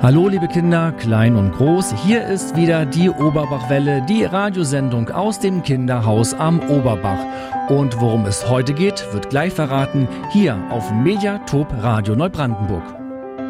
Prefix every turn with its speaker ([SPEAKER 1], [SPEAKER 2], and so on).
[SPEAKER 1] Hallo liebe Kinder, klein und groß, hier ist wieder die Oberbachwelle, die Radiosendung aus dem Kinderhaus am Oberbach. Und worum es heute geht, wird gleich verraten, hier auf Mediatop Radio Neubrandenburg.